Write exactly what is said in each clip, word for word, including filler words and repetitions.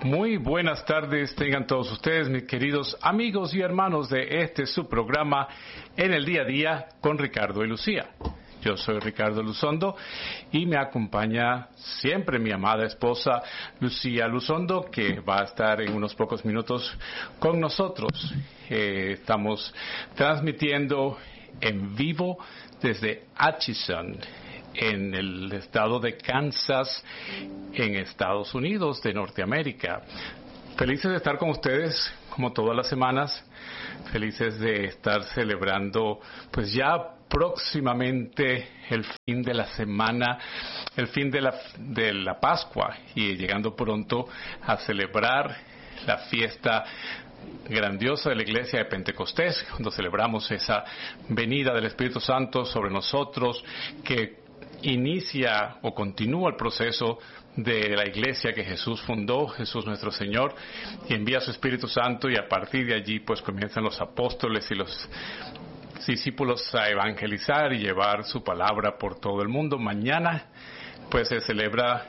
Muy buenas tardes tengan todos ustedes, mis queridos amigos y hermanos de este su programa En el Día a Día con Ricardo y Lucía. Yo soy Ricardo Luzondo y me acompaña siempre mi amada esposa Lucía Luzondo, que va a estar en unos pocos minutos con nosotros. Eh, estamos transmitiendo en vivo desde Atchison, en el estado de Kansas, en Estados Unidos de Norteamérica. Felices de estar con ustedes, como todas las semanas, felices de estar celebrando, pues ya próximamente el fin de la semana, el fin de la, de la Pascua, y llegando pronto a celebrar la fiesta grandiosa de la iglesia de Pentecostés, cuando celebramos esa venida del Espíritu Santo sobre nosotros, que inicia o continúa el proceso de la iglesia que Jesús fundó, Jesús nuestro Señor, y envía su Espíritu Santo, y a partir de allí pues comienzan los apóstoles y los discípulos a evangelizar y llevar su palabra por todo el mundo. Mañana pues se celebra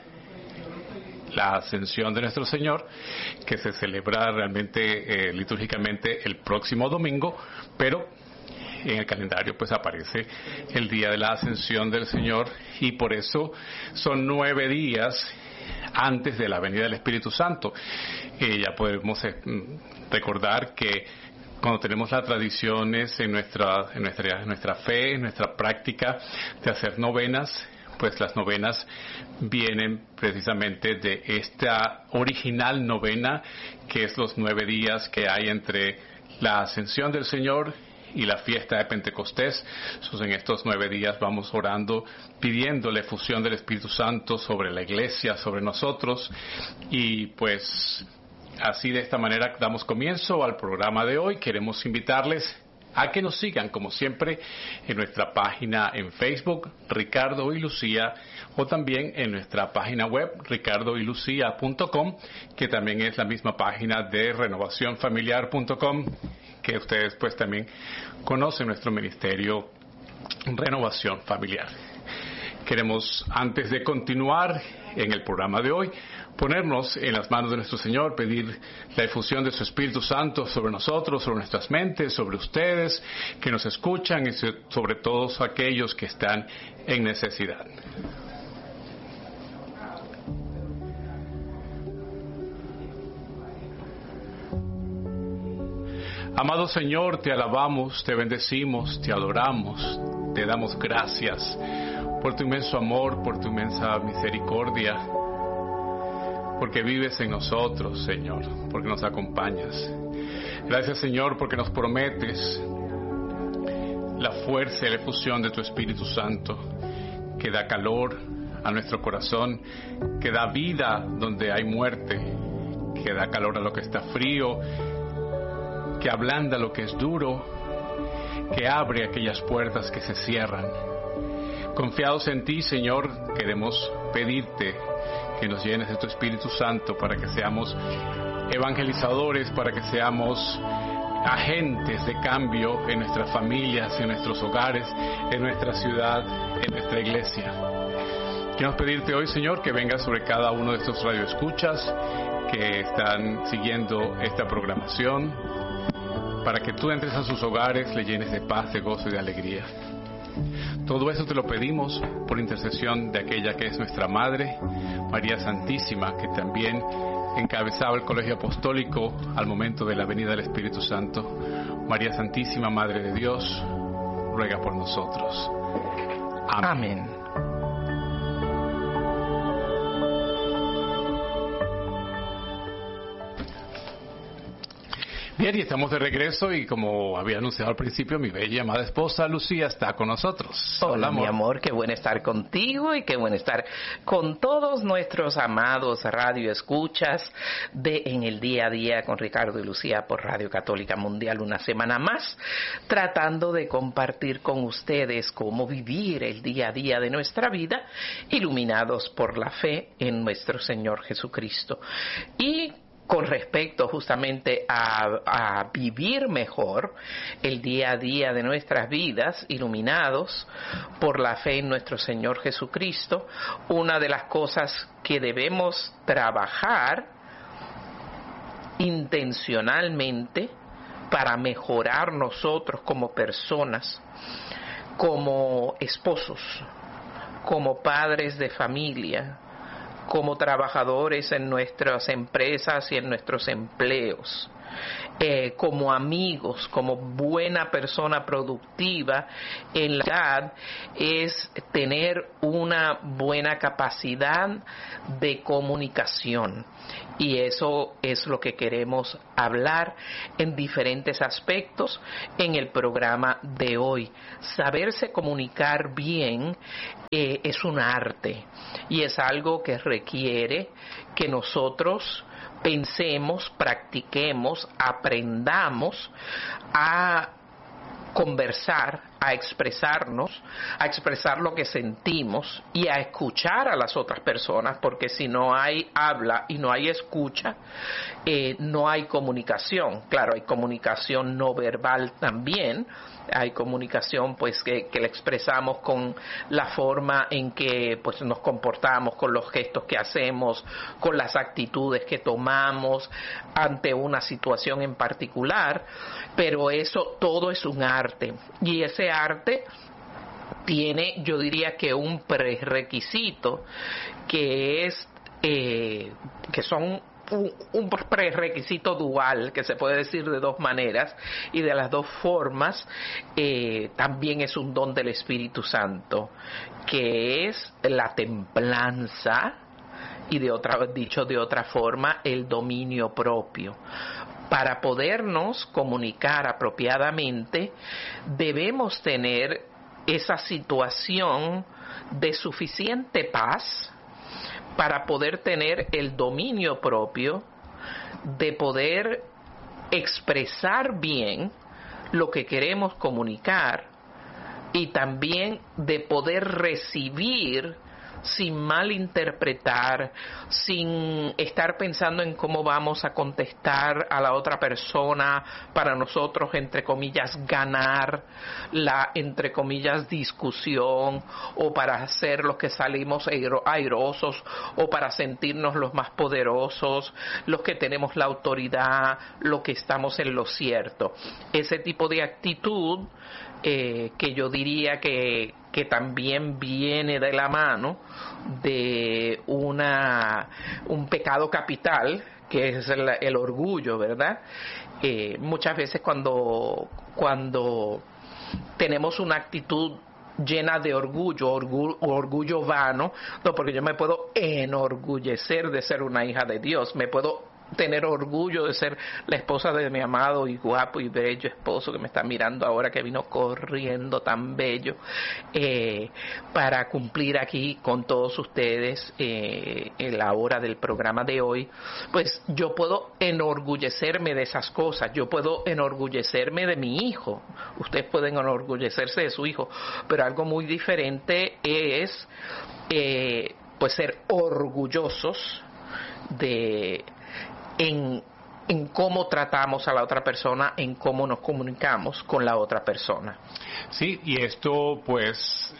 la ascensión de nuestro Señor, que se celebra realmente eh, litúrgicamente el próximo domingo, pero en el calendario pues aparece el día de la ascensión del Señor, y por eso son nueve días antes de la venida del Espíritu Santo. Eh, ya podemos eh, recordar que cuando tenemos las tradiciones en nuestra, en nuestra, en nuestra fe, en nuestra práctica de hacer novenas, pues las novenas vienen precisamente de esta original novena, que es los nueve días que hay entre la ascensión del Señor y la fiesta de Pentecostés. Entonces, en estos nueve días vamos orando, pidiendo la efusión del Espíritu Santo sobre la iglesia, sobre nosotros, y pues así, de esta manera, damos comienzo al programa de hoy. Queremos invitarles a que nos sigan, como siempre, en nuestra página en Facebook, Ricardo y Lucía, o también en nuestra página web, ricardo y lucía punto com, que también es la misma página de renovación familiar punto com, que ustedes pues también conocen nuestro ministerio Renovación Familiar. Queremos, antes de continuar en el programa de hoy, ponernos en las manos de nuestro Señor, pedir la efusión de su Espíritu Santo sobre nosotros, sobre nuestras mentes, sobre ustedes que nos escuchan y sobre todos aquellos que están en necesidad. Amado Señor, te alabamos, te bendecimos, te adoramos, te damos gracias por tu inmenso amor, por tu inmensa misericordia, porque vives en nosotros, Señor, porque nos acompañas. Gracias, Señor, porque nos prometes la fuerza y la efusión de tu Espíritu Santo, que da calor a nuestro corazón, que da vida donde hay muerte, que da calor a lo que está frío, que ablanda lo que es duro, que abre aquellas puertas que se cierran. Confiados en ti, Señor, queremos pedirte que nos llenes de tu Espíritu Santo para que seamos evangelizadores, para que seamos agentes de cambio en nuestras familias, en nuestros hogares, en nuestra ciudad, en nuestra iglesia. Queremos pedirte hoy, Señor, que vengas sobre cada uno de estos radioescuchas que están siguiendo esta programación, para que tú entres a sus hogares, le llenes de paz, de gozo y de alegría. Todo eso te lo pedimos por intercesión de aquella que es nuestra Madre, María Santísima, que también encabezaba el colegio apostólico al momento de la venida del Espíritu Santo. María Santísima, Madre de Dios, ruega por nosotros. Amén. Amén. Bien, y estamos de regreso, y como había anunciado al principio, mi bella y amada esposa Lucía está con nosotros. Hola, Hola amor. Mi amor, qué bueno estar contigo y qué bueno estar con todos nuestros amados radioescuchas de En el Día a Día con Ricardo y Lucía por Radio Católica Mundial, una semana más, tratando de compartir con ustedes cómo vivir el día a día de nuestra vida, iluminados por la fe en nuestro Señor Jesucristo. Y con respecto justamente a, a vivir mejor el día a día de nuestras vidas, iluminados por la fe en nuestro Señor Jesucristo, una de las cosas que debemos trabajar intencionalmente para mejorar nosotros como personas, como esposos, como padres de familia, como trabajadores en nuestras empresas y en nuestros empleos, eh, como amigos, como buena persona productiva en la edad, es tener una buena capacidad de comunicación. Y eso es lo que queremos hablar en diferentes aspectos en el programa de hoy. Saberse comunicar bien eh, es un arte y es algo que requiere que nosotros pensemos, practiquemos, aprendamos a conversar, a expresarnos, a expresar lo que sentimos y a escuchar a las otras personas, porque si no hay habla y no hay escucha, eh, no hay comunicación. Claro, hay comunicación no verbal también, hay comunicación pues que, que la expresamos con la forma en que pues nos comportamos, con los gestos que hacemos, con las actitudes que tomamos ante una situación en particular, pero eso todo es un arte, y ese arte tiene, yo diría que un prerequisito que es eh, que son un, un prerequisito dual, que se puede decir de dos maneras, y de las dos formas eh, también es un don del Espíritu Santo, que es la templanza, y de otra, dicho de otra forma, el dominio propio. Para podernos comunicar apropiadamente, debemos tener esa situación de suficiente paz para poder tener el dominio propio, de poder expresar bien lo que queremos comunicar y también de poder recibir sin malinterpretar, sin estar pensando en cómo vamos a contestar a la otra persona para nosotros, entre comillas, ganar la, entre comillas, discusión, o para hacer los que salimos airosos, o para sentirnos los más poderosos, los que tenemos la autoridad, los que estamos en lo cierto. Ese tipo de actitud eh, que yo diría que que también viene de la mano de una un pecado capital, que es el, el orgullo, ¿verdad? Eh, muchas veces cuando cuando tenemos una actitud llena de orgullo, orgullo, orgullo vano, no, porque yo me puedo enorgullecer de ser una hija de Dios, me puedo tener orgullo de ser la esposa de mi amado y guapo y bello esposo que me está mirando ahora, que vino corriendo tan bello eh, para cumplir aquí con todos ustedes eh, en la hora del programa de hoy. Pues yo puedo enorgullecerme de esas cosas, yo puedo enorgullecerme de mi hijo, ustedes pueden enorgullecerse de su hijo, pero algo muy diferente es eh, pues ser orgullosos de En, en cómo tratamos a la otra persona, en cómo nos comunicamos con la otra persona. Sí, y esto pues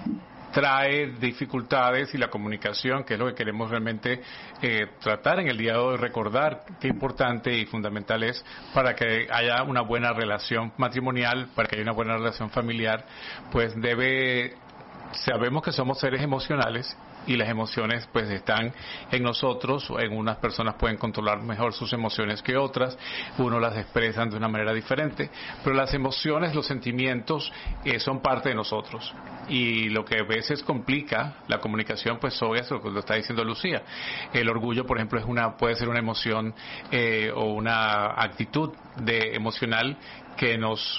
trae dificultades, y la comunicación, que es lo que queremos realmente eh, tratar en el día de hoy, recordar qué importante y fundamental es para que haya una buena relación matrimonial, para que haya una buena relación familiar, pues debe, sabemos que somos seres emocionales, y las emociones pues están en nosotros. En unas personas pueden controlar mejor sus emociones que otras, unos las expresan de una manera diferente, pero las emociones, los sentimientos eh, son parte de nosotros, y lo que a veces complica la comunicación pues hoy es lo que lo está diciendo Lucía. El orgullo, por ejemplo, es una puede ser una emoción eh, o una actitud de emocional que nos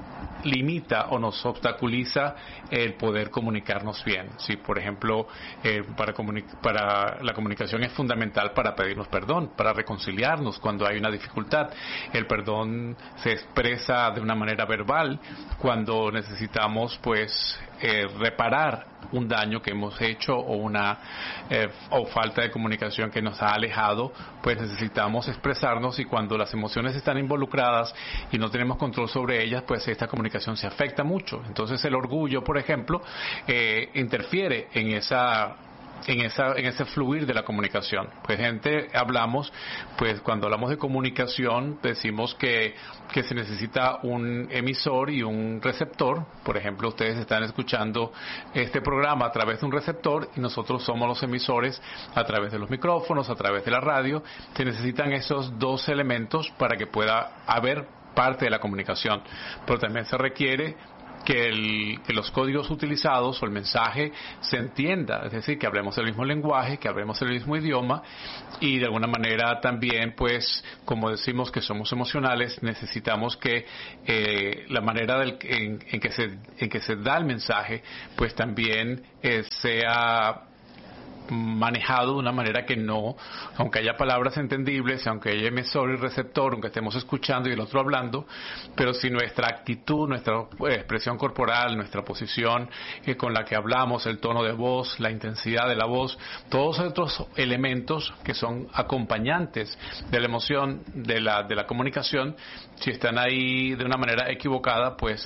limita o nos obstaculiza el poder comunicarnos bien. Si, por ejemplo, eh, para, comuni- para la comunicación es fundamental para pedirnos perdón, para reconciliarnos cuando hay una dificultad. El perdón se expresa de una manera verbal cuando necesitamos, pues, eh, reparar un daño que hemos hecho o una eh, o falta de comunicación que nos ha alejado, pues necesitamos expresarnos, y cuando las emociones están involucradas y no tenemos control sobre ellas, pues esta comunicación se afecta mucho. Entonces el orgullo, por ejemplo, eh, interfiere en esa en esa en ese fluir de la comunicación. Pues gente, hablamos, pues cuando hablamos de comunicación decimos que, que se necesita un emisor y un receptor. Por ejemplo, ustedes están escuchando este programa a través de un receptor y nosotros somos los emisores a través de los micrófonos, a través de la radio. Se necesitan esos dos elementos para que pueda haber parte de la comunicación, pero también se requiere que, el, que los códigos utilizados o el mensaje se entienda, es decir, que hablemos el mismo lenguaje, que hablemos el mismo idioma y de alguna manera también, pues, como decimos que somos emocionales, necesitamos que eh, la manera del, en, en, que se, en que se da el mensaje, pues también eh, sea manejado de una manera que no, aunque haya palabras entendibles, aunque haya emisor y receptor, aunque estemos escuchando y el otro hablando, pero si nuestra actitud, nuestra eh, expresión corporal, nuestra posición eh, con la que hablamos, el tono de voz, la intensidad de la voz, todos otros elementos que son acompañantes de la emoción, de la, de la comunicación, si están ahí de una manera equivocada, pues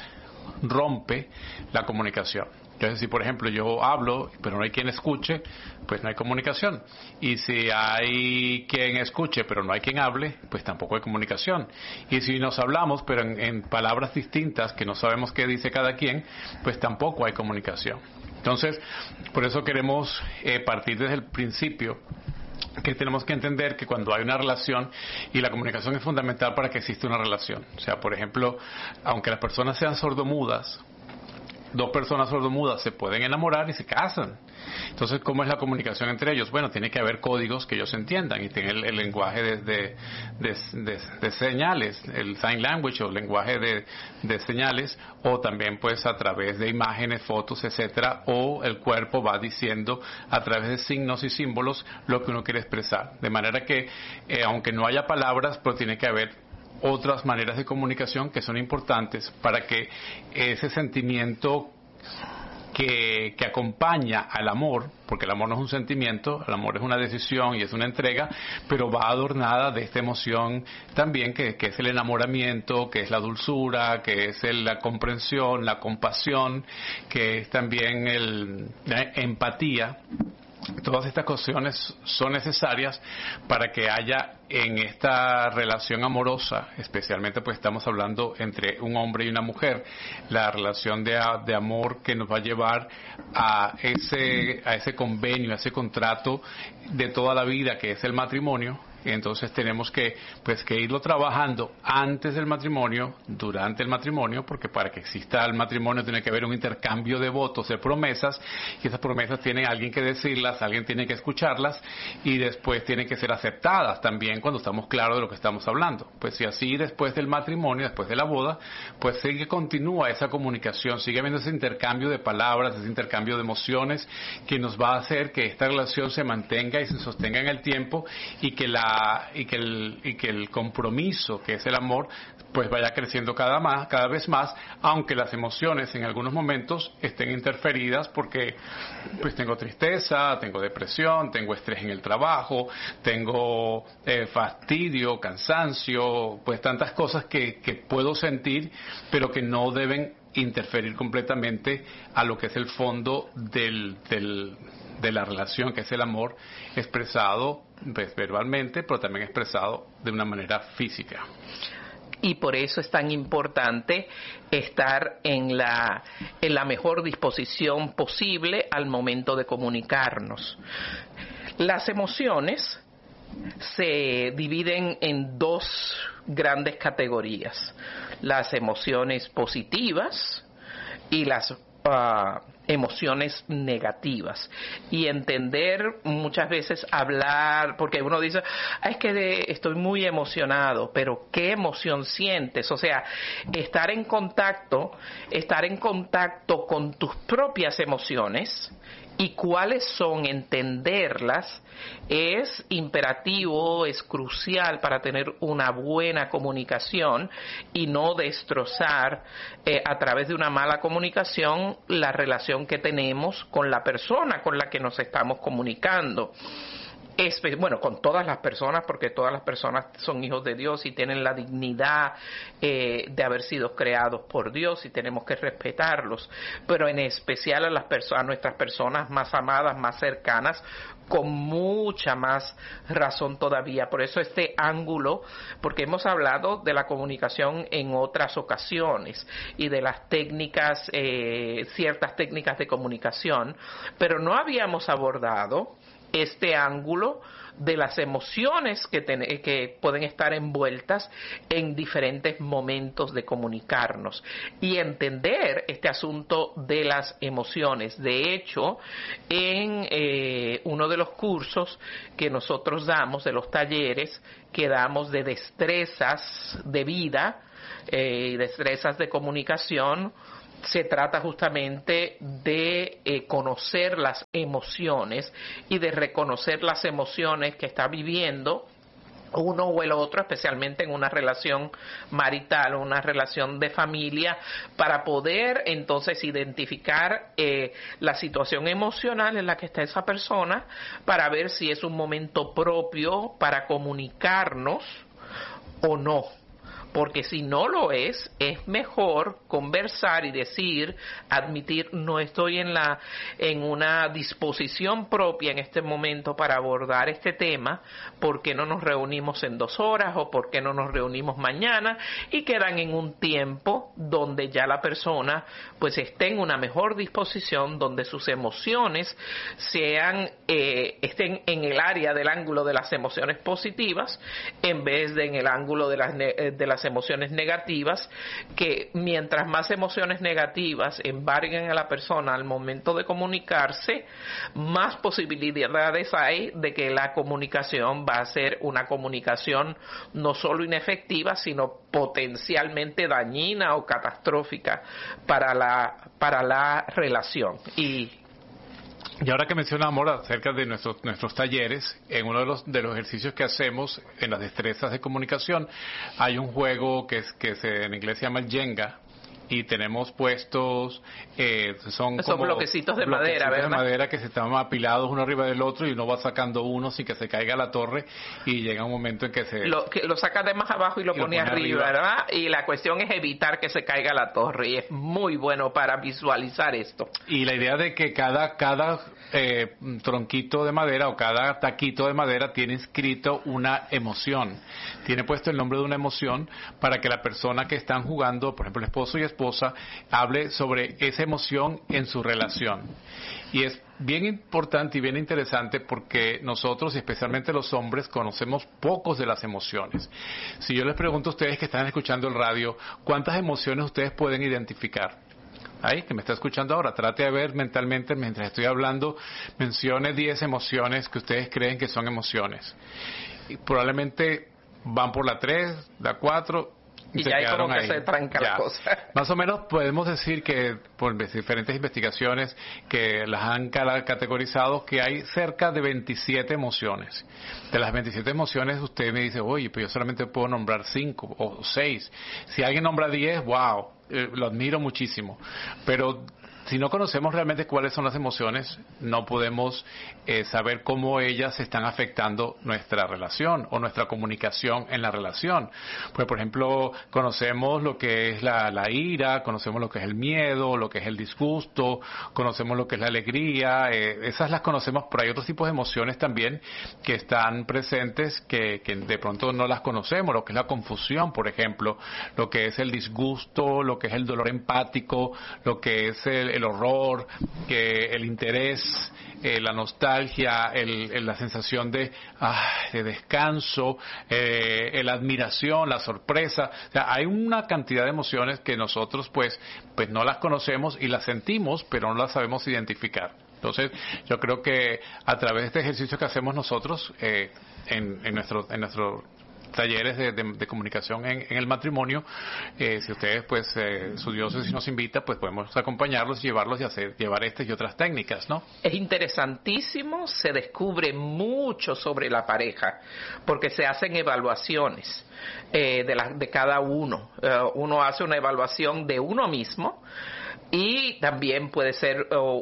rompe la comunicación. Entonces, si por ejemplo yo hablo, pero no hay quien escuche, pues no hay comunicación. Y si hay quien escuche, pero no hay quien hable, pues tampoco hay comunicación. Y si nos hablamos, pero en, en palabras distintas, que no sabemos qué dice cada quien, pues tampoco hay comunicación. Entonces, por eso queremos eh, partir desde el principio, que tenemos que entender que cuando hay una relación, y la comunicación es fundamental para que exista una relación. O sea, por ejemplo, aunque las personas sean sordomudas, dos personas sordomudas se pueden enamorar y se casan. Entonces, ¿cómo es la comunicación entre ellos? Bueno, tiene que haber códigos que ellos entiendan y tienen el, el lenguaje de, de, de, de, de señales, el sign language o el lenguaje de, de señales, o también pues a través de imágenes, fotos, etcétera, o el cuerpo va diciendo a través de signos y símbolos lo que uno quiere expresar. De manera que, eh, aunque no haya palabras, pero tiene que haber otras maneras de comunicación que son importantes para que ese sentimiento que, que acompaña al amor, porque el amor no es un sentimiento, el amor es una decisión y es una entrega, pero va adornada de esta emoción también que, que es el enamoramiento, que es la dulzura, que es el, la comprensión, la compasión, que es también el, la empatía. Todas estas cuestiones son necesarias para que haya en esta relación amorosa, especialmente pues estamos hablando entre un hombre y una mujer, la relación de, de amor que nos va a llevar a ese, a ese convenio, a ese contrato de toda la vida que es el matrimonio. Entonces tenemos que pues que irlo trabajando antes del matrimonio, durante el matrimonio, porque para que exista el matrimonio tiene que haber un intercambio de votos, de promesas, y esas promesas tienen alguien que decirlas, alguien tiene que escucharlas, y después tienen que ser aceptadas también cuando estamos claros de lo que estamos hablando. Pues si así después del matrimonio, después de la boda, pues sigue, continúa esa comunicación, sigue habiendo ese intercambio de palabras, ese intercambio de emociones que nos va a hacer que esta relación se mantenga y se sostenga en el tiempo, y que la y que el y que el compromiso, que es el amor, pues vaya creciendo cada más cada vez más, aunque las emociones en algunos momentos estén interferidas, porque pues tengo tristeza, tengo depresión, tengo estrés en el trabajo, tengo eh, fastidio, cansancio, pues tantas cosas que, que puedo sentir, pero que no deben interferir completamente a lo que es el fondo del, del de la relación, que es el amor expresado pues, verbalmente, pero también expresado de una manera física. Y por eso es tan importante estar en la, en la mejor disposición posible al momento de comunicarnos. Las emociones se dividen en dos grandes categorías: las emociones positivas y las uh, emociones negativas. Y entender, muchas veces hablar, porque uno dice, ah, es que de, estoy muy emocionado, pero ¿qué emoción sientes? O sea, estar en contacto, estar en contacto con tus propias emociones y cuáles son, entenderlas, es imperativo, es crucial para tener una buena comunicación y no destrozar eh, a través de una mala comunicación la relación que tenemos con la persona con la que nos estamos comunicando. Espe- bueno, con todas las personas, porque todas las personas son hijos de Dios y tienen la dignidad eh, de haber sido creados por Dios y tenemos que respetarlos, pero en especial a las personas, a nuestras personas más amadas, más cercanas, con mucha más razón todavía. Por eso este ángulo, porque hemos hablado de la comunicación en otras ocasiones y de las técnicas, eh, ciertas técnicas de comunicación, pero no habíamos abordado este ángulo de las emociones que, ten, que pueden estar envueltas en diferentes momentos de comunicarnos y entender este asunto de las emociones. De hecho, en eh, uno de los cursos que nosotros damos, de los talleres que damos de destrezas de vida y eh, destrezas de comunicación, se trata justamente de eh, conocer las emociones y de reconocer las emociones que está viviendo uno o el otro, especialmente en una relación marital o una relación de familia, para poder entonces identificar eh, la situación emocional en la que está esa persona, para ver si es un momento propio para comunicarnos o no. Porque si no lo es, es mejor conversar y decir, admitir, no estoy en la en una disposición propia en este momento para abordar este tema, ¿por qué no nos reunimos en dos horas o por qué no nos reunimos mañana? Y quedan en un tiempo donde ya la persona pues esté en una mejor disposición, donde sus emociones sean eh, estén en el área del ángulo de las emociones positivas en vez de en el ángulo de las, de las emociones negativas, que mientras más emociones negativas embarguen a la persona al momento de comunicarse, más posibilidades hay de que la comunicación va a ser una comunicación no solo inefectiva, sino potencialmente dañina o catastrófica para la, para la relación. Y Y ahora que menciona Amor acerca de nuestros nuestros talleres, en uno de los de los ejercicios que hacemos en las destrezas de comunicación, hay un juego que es que se, en inglés se llama el Jenga, y tenemos puestos eh, son, son como bloquecitos de bloquecitos madera, ¿verdad? de madera que se están apilados uno arriba del otro y uno va sacando uno sin que se caiga la torre, y llega un momento en que se lo, que lo saca de más abajo y lo, y pone, lo pone arriba, arriba, ¿verdad? Y la cuestión es evitar que se caiga la torre, y es muy bueno para visualizar esto. Y la idea de que cada cada eh, tronquito de madera o cada taquito de madera tiene inscrito una emoción, tiene puesto el nombre de una emoción, para que la persona que están jugando, por ejemplo el esposo y esposa, hable sobre esa emoción en su relación. Y es bien importante y bien interesante porque nosotros, y especialmente los hombres, conocemos pocos de las emociones. Si yo les pregunto a ustedes que están escuchando el radio, ¿cuántas emociones ustedes pueden identificar? Ahí, que me está escuchando ahora, trate de ver mentalmente, mientras estoy hablando, mencione diez emociones que ustedes creen que son emociones. Y probablemente van por la tres, la cuatro, y ya hay como que ahí. Se tranca ya. La cosa. Más o menos podemos decir que por diferentes investigaciones que las han categorizado, que hay cerca de veintisiete emociones. De las veintisiete emociones usted me dice, oye, pues yo solamente puedo nombrar cinco o seis. Si alguien nombra diez, wow, eh, lo admiro muchísimo. Pero si no conocemos realmente cuáles son las emociones, no podemos eh, saber cómo ellas están afectando nuestra relación o nuestra comunicación en la relación. Pues, por ejemplo, conocemos lo que es la, la ira, conocemos lo que es el miedo, lo que es el disgusto, conocemos lo que es la alegría, eh, esas las conocemos, pero hay otros tipos de emociones también que están presentes que, que de pronto no las conocemos, lo que es la confusión, por ejemplo, lo que es el disgusto, lo que es el dolor empático, lo que es el el horror, que el interés, eh, la nostalgia, el, el, la sensación de, ah, de descanso, eh, la admiración, la sorpresa. O sea, hay una cantidad de emociones que nosotros pues, pues no las conocemos y las sentimos, pero no las sabemos identificar. Entonces, yo creo que a través de este ejercicio que hacemos nosotros eh, en, en nuestro en nuestro talleres de, de, de comunicación en, en el matrimonio, eh, si ustedes pues eh, su diócesis nos invita, pues podemos acompañarlos, llevarlos y hacer llevar estas y otras técnicas, ¿no? Es interesantísimo, se descubre mucho sobre la pareja porque se hacen evaluaciones eh, de, la, de cada uno. Uh, uno hace una evaluación de uno mismo Y también puede ser oh,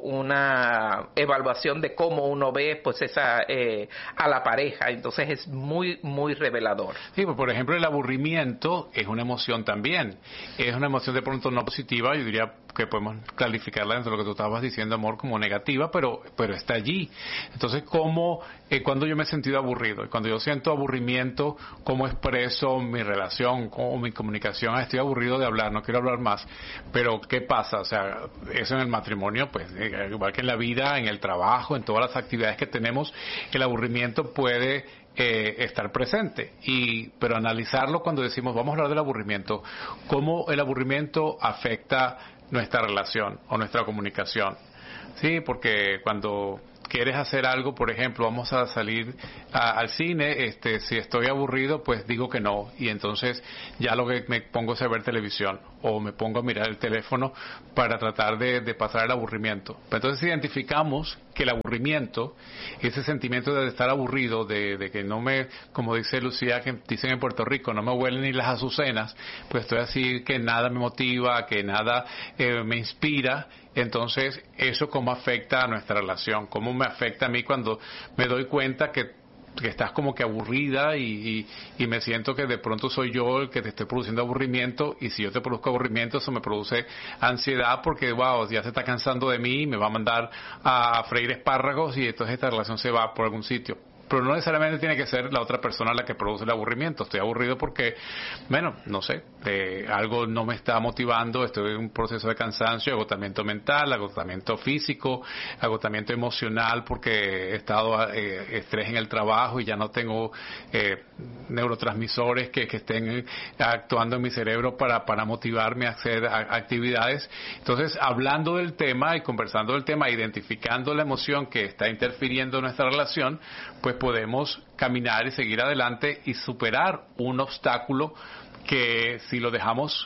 una evaluación de cómo uno ve pues esa eh, a la pareja. Entonces es muy, muy revelador. Sí, pues por ejemplo el aburrimiento es una emoción también. Es una emoción de pronto no positiva, yo diría que podemos calificarla dentro de lo que tú estabas diciendo, amor, como negativa, pero pero está allí. Entonces, ¿cómo, eh, cuando yo me he sentido aburrido? Y cuando yo siento aburrimiento, ¿cómo expreso mi relación o mi comunicación? Ah, estoy aburrido de hablar, no quiero hablar más. Pero, ¿qué pasa? O sea, eso en el matrimonio, pues, eh, igual que en la vida, en el trabajo, en todas las actividades que tenemos, el aburrimiento puede eh, estar presente. Y, pero analizarlo cuando decimos, vamos a hablar del aburrimiento, ¿cómo el aburrimiento afecta nuestra relación o nuestra comunicación? Sí, porque cuando quieres hacer algo, por ejemplo, vamos a salir a, al cine, este, si estoy aburrido, pues digo que no, y entonces ya lo que me pongo es a ver televisión, o me pongo a mirar el teléfono para tratar de, de pasar el aburrimiento. Entonces identificamos que el aburrimiento, ese sentimiento de estar aburrido, de, de que no me, como dice Lucía, que dicen en Puerto Rico, no me huelen ni las azucenas, pues estoy así que nada me motiva, que nada eh, me inspira. Entonces, ¿eso cómo afecta a nuestra relación? ¿Cómo me afecta a mí cuando me doy cuenta que, que estás como que aburrida y, y, y me siento que de pronto soy yo el que te estoy produciendo aburrimiento, y si yo te produzco aburrimiento, eso me produce ansiedad porque, wow, ya se está cansando de mí y me va a mandar a freír espárragos y entonces esta relación se va por algún sitio? Pero no necesariamente tiene que ser la otra persona la que produce el aburrimiento. Estoy aburrido porque, bueno, no sé, eh, algo no me está motivando, estoy en un proceso de cansancio, agotamiento mental, agotamiento físico, agotamiento emocional porque he estado eh, estrés en el trabajo y ya no tengo eh, neurotransmisores que, que estén actuando en mi cerebro para, para motivarme a hacer a, actividades. Entonces, hablando del tema y conversando del tema, identificando la emoción que está interfiriendo en nuestra relación, pues podemos caminar y seguir adelante y superar un obstáculo que si lo dejamos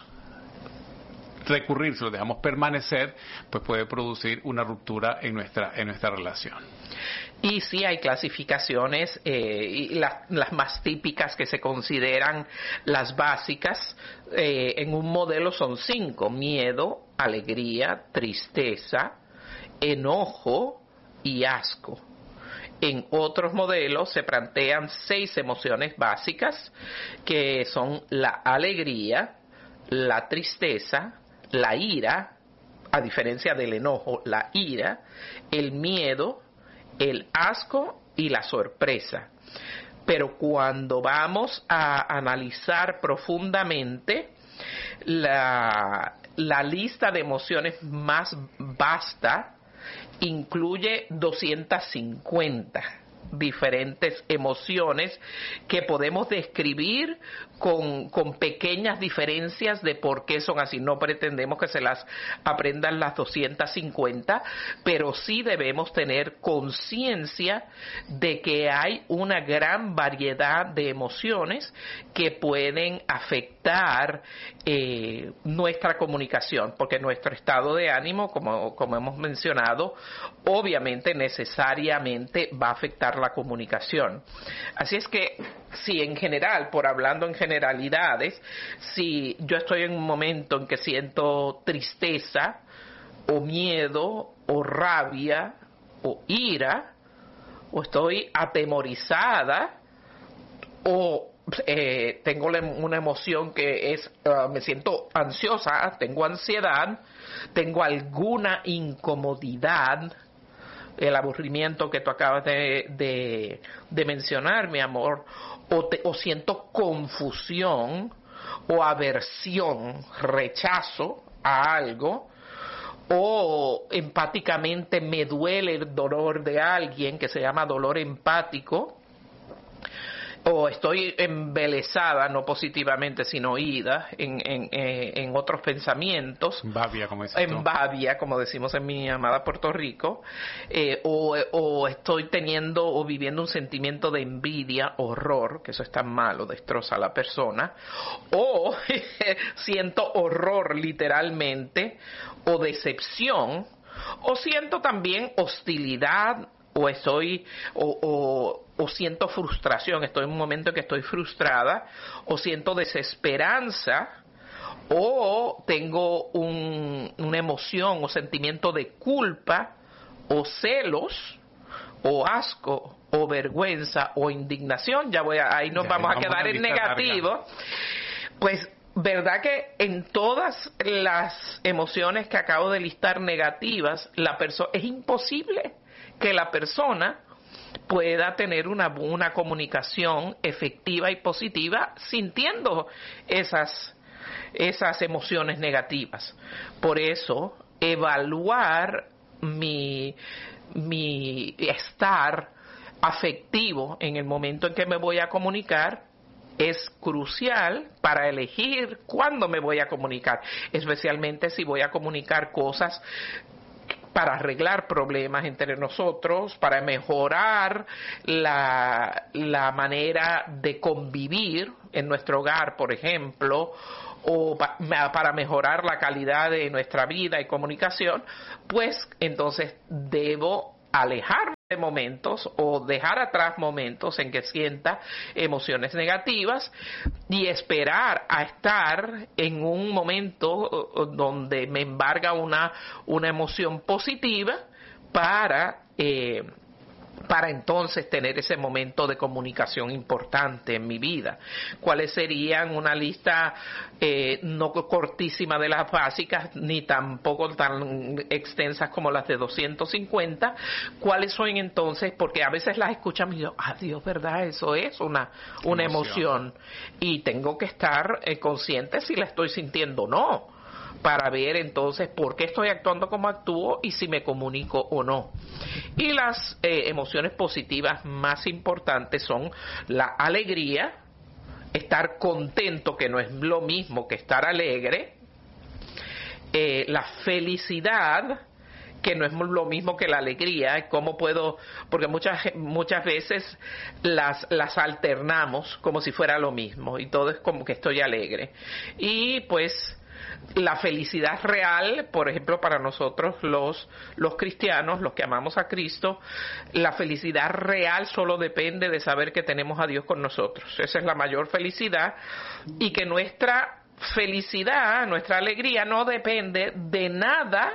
recurrir, si lo dejamos permanecer, pues puede producir una ruptura en nuestra en nuestra relación. Y sí hay clasificaciones, eh, y las, las más típicas que se consideran las básicas, eh, en un modelo son cinco: miedo, alegría, tristeza, enojo y asco. En otros modelos se plantean seis emociones básicas, que son la alegría, la tristeza, la ira, a diferencia del enojo, la ira, el miedo, el asco y la sorpresa. Pero cuando vamos a analizar profundamente, la, la lista de emociones más vasta incluye doscientas cincuenta diferentes emociones que podemos describir con, con pequeñas diferencias de por qué son así. No pretendemos que se las aprendan las doscientas cincuenta, pero sí debemos tener conciencia de que hay una gran variedad de emociones que pueden afectar eh, nuestra comunicación, porque nuestro estado de ánimo, como, como hemos mencionado, obviamente necesariamente va a afectar la comunicación. Así es que si en general, por hablando en generalidades, si yo estoy en un momento en que siento tristeza o miedo o rabia o ira, o estoy atemorizada o eh, tengo una emoción que es uh, me siento ansiosa, tengo ansiedad, tengo alguna incomodidad, el aburrimiento que tú acabas de, de, de mencionar, mi amor, o, te, o siento confusión o aversión, rechazo a algo, o empáticamente me duele el dolor de alguien, que se llama dolor empático, o estoy embelesada, no positivamente, sino oída en, en, en otros pensamientos. Babia, como dices En babia, como decimos en mi amada Puerto Rico. Eh, o, o estoy teniendo o viviendo un sentimiento de envidia, horror, que eso es tan malo, destroza a la persona. O siento horror literalmente, o decepción, o siento también hostilidad, o estoy o, o, o siento frustración, estoy en un momento en que estoy frustrada, o siento desesperanza, o tengo un, una emoción o sentimiento de culpa o celos o asco o vergüenza o indignación, ya voy a, ahí nos ya, vamos a quedar en negativo, larga. Pues verdad que en todas las emociones que acabo de listar negativas, la persona es imposible que la persona pueda tener una, una comunicación efectiva y positiva sintiendo esas, esas emociones negativas. Por eso, evaluar mi, mi estar afectivo en el momento en que me voy a comunicar es crucial para elegir cuándo me voy a comunicar, especialmente si voy a comunicar cosas para arreglar problemas entre nosotros, para mejorar la, la manera de convivir en nuestro hogar, por ejemplo, o pa, para mejorar la calidad de nuestra vida y comunicación, pues entonces debo alejarme de momentos o dejar atrás momentos en que sienta emociones negativas y esperar a estar en un momento donde me embarga una, una emoción positiva para eh, para entonces tener ese momento de comunicación importante en mi vida. ¿Cuáles serían una lista eh, no cortísima de las básicas, ni tampoco tan extensas como las de doscientos cincuenta? ¿Cuáles son entonces? Porque a veces las escuchamos y digo, ah, Dios, ¿verdad? Eso es una, una emoción. emoción. Y tengo que estar eh, consciente si la estoy sintiendo o no, para ver entonces por qué estoy actuando como actúo y si me comunico o no. Y las eh, emociones positivas más importantes son la alegría, estar contento, que no es lo mismo que estar alegre, eh, la felicidad, que no es lo mismo que la alegría. ¿Cómo puedo? Porque muchas muchas veces las las alternamos como si fuera lo mismo y todo es como que estoy alegre. Y pues la felicidad real, por ejemplo, para nosotros los, los cristianos, los que amamos a Cristo, la felicidad real solo depende de saber que tenemos a Dios con nosotros. Esa es la mayor felicidad, y que nuestra felicidad, nuestra alegría no depende de nada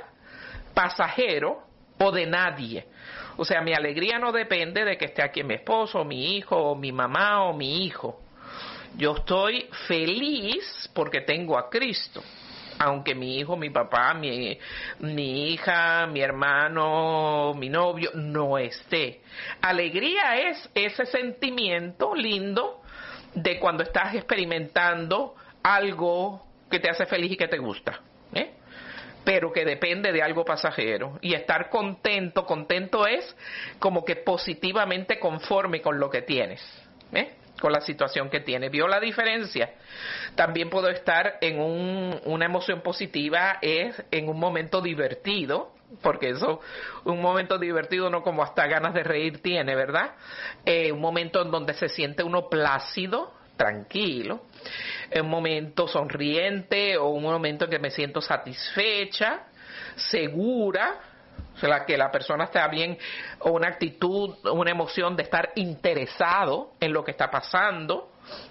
pasajero o de nadie. O sea, mi alegría no depende de que esté aquí mi esposo, o mi hijo, o mi mamá, o mi hijo. Yo estoy feliz porque tengo a Cristo, aunque mi hijo, mi papá, mi, mi hija, mi hermano, mi novio no esté. Alegría es ese sentimiento lindo de cuando estás experimentando algo que te hace feliz y que te gusta, ¿eh? Pero que depende de algo pasajero. Y estar contento, contento es como que positivamente conforme con lo que tienes, ¿eh? Con la situación que tiene. ¿Vio la diferencia? También puedo estar en un, una emoción positiva es en un momento divertido, porque eso, un momento divertido no como hasta ganas de reír tiene, ¿verdad? Eh, un momento en donde se siente uno plácido, tranquilo, un momento sonriente, o un momento en que me siento satisfecha, segura, o sea, que la persona está bien, o una actitud, una emoción de estar interesado en lo que está pasando,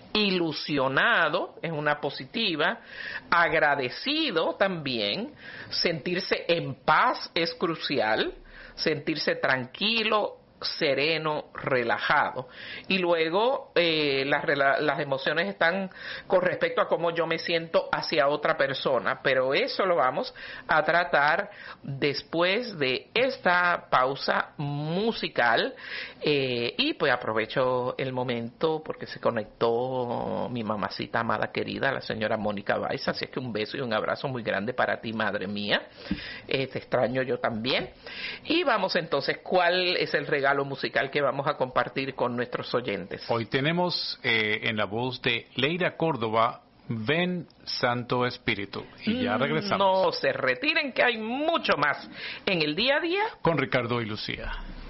ilusionado, es una positiva, agradecido también, sentirse en paz es crucial, sentirse tranquilo, sereno, relajado. Y luego eh, las, las emociones están con respecto a cómo yo me siento hacia otra persona, pero eso lo vamos a tratar después de esta pausa musical. Eh, y pues aprovecho el momento porque se conectó mi mamacita amada querida, la señora Mónica Baiza, así es que un beso y un abrazo muy grande para ti, madre mía. Eh, te extraño yo también. Y vamos entonces, ¿cuál es el regalo musical que vamos a compartir con nuestros oyentes? Hoy tenemos eh, en la voz de Leira Córdoba, Ven Santo Espíritu. Y ya regresamos. No se retiren, que hay mucho más en el día a día con Ricardo y Lucía.